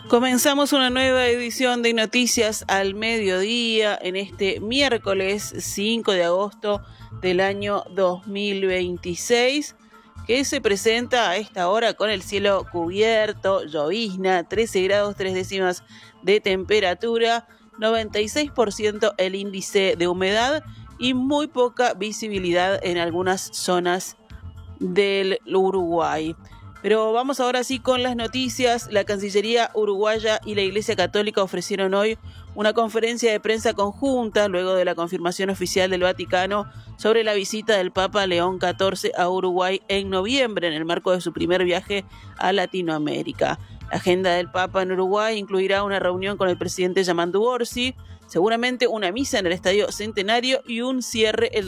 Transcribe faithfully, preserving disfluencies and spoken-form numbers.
Comenzamos una nueva edición de Noticias al Mediodía en este miércoles cinco de agosto del año dos mil veintiséis, que se presenta a esta hora con el cielo cubierto, llovizna, trece grados tres décimas de temperatura, noventa y seis por ciento el índice de humedad y muy poca visibilidad en algunas zonas del Uruguay. Pero vamos ahora sí con las noticias. La Cancillería uruguaya y la Iglesia Católica ofrecieron hoy una conferencia de prensa conjunta luego de la confirmación oficial del Vaticano sobre la visita del Papa León catorce a Uruguay en noviembre en el marco de su primer viaje a Latinoamérica. La agenda del Papa en Uruguay incluirá una reunión con el presidente Yamandu Orsi, seguramente una misa en el Estadio Centenario y un cierre el